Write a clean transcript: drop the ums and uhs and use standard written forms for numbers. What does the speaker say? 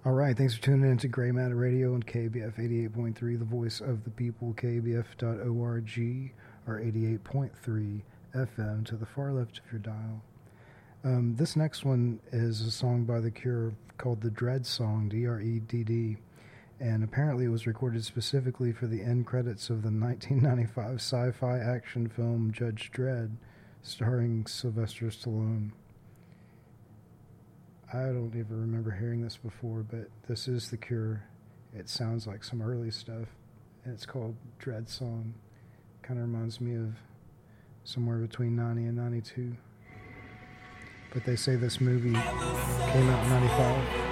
All right, thanks for tuning in to Gray Matter Radio and KBF 88.3, the voice of the people, kbf.org, or 88.3 FM to the far left of your dial. This next one is a song by The Cure called the Dredd Song, D-R-E-D-D, and apparently it was recorded specifically for the end credits of the 1995 sci-fi action film Judge Dredd, starring Sylvester Stallone. I don't even remember hearing this before, but this is The Cure. It sounds like some early stuff, and it's called Dredd Song. Kind of reminds me of somewhere between 90 and 92. But they say this movie came out in 95.